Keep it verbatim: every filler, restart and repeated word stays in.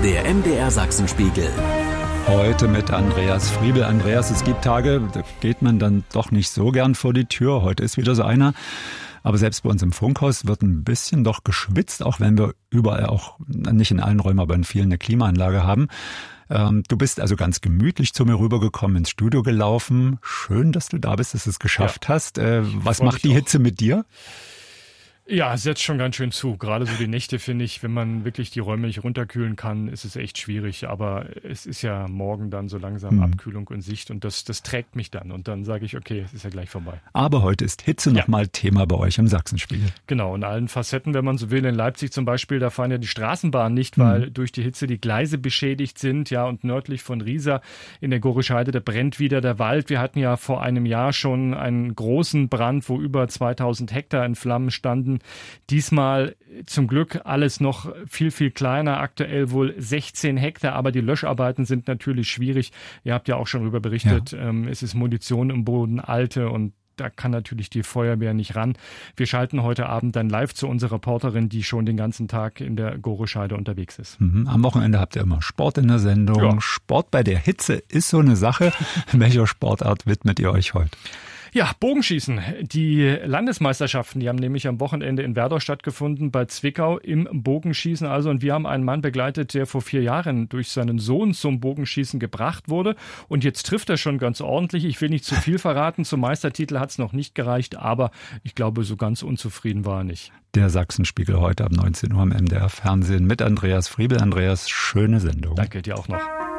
Der M D R Sachsenspiegel. Heute mit Andreas Friebel. Andreas, es gibt Tage, da geht man dann doch nicht so gern vor die Tür. Heute ist wieder so einer. Aber selbst bei uns im Funkhaus wird ein bisschen doch geschwitzt, auch wenn wir überall, auch nicht in allen Räumen, aber in vielen eine Klimaanlage haben. Ähm, du bist also ganz gemütlich zu mir rübergekommen, ins Studio gelaufen. Schön, dass du da bist, dass du es geschafft ja. hast. Äh, was macht die Hitze mit dir? Ja, es setzt schon ganz schön zu. Gerade so die Nächte, finde ich, wenn man wirklich die Räume nicht runterkühlen kann, ist es echt schwierig. Aber es ist ja morgen dann so langsam mhm. Abkühlung und Sicht und das, das trägt mich dann. Und dann sage ich, okay, es ist ja gleich vorbei. Aber heute ist Hitze ja. nochmal Thema bei euch im Sachsenspiegel. Genau, in allen Facetten, wenn man so will. In Leipzig zum Beispiel, da fahren ja die Straßenbahnen nicht, weil mhm. durch die Hitze die Gleise beschädigt sind. Ja, und nördlich von Riesa in der Gorische Heide, da brennt wieder der Wald. Wir hatten ja vor einem Jahr schon einen großen Brand, wo über zweitausend Hektar in Flammen standen. Diesmal zum Glück alles noch viel, viel kleiner, aktuell wohl sechzehn Hektar, aber die Löscharbeiten sind natürlich schwierig. Ihr habt ja auch schon darüber berichtet, ja. ähm, es ist Munition im Boden, alte, und da kann natürlich die Feuerwehr nicht ran. Wir schalten heute Abend dann live zu unserer Reporterin, die schon den ganzen Tag in der Gorische Heide unterwegs ist. Mhm. Am Wochenende habt ihr immer Sport in der Sendung. Ja. Sport bei der Hitze ist so eine Sache. Welcher Sportart widmet ihr euch heute? Ja, Bogenschießen. Die Landesmeisterschaften, die haben nämlich am Wochenende in Werdau stattgefunden, bei Zwickau im Bogenschießen. Also, und wir haben einen Mann begleitet, der vor vier Jahren durch seinen Sohn zum Bogenschießen gebracht wurde. Und jetzt trifft er schon ganz ordentlich. Ich will nicht zu viel verraten. Zum Meistertitel hat es noch nicht gereicht, aber ich glaube, so ganz unzufrieden war er nicht. Der Sachsenspiegel heute ab neunzehn Uhr im M D R Fernsehen mit Andreas Friebel. Andreas, schöne Sendung. Danke dir auch noch.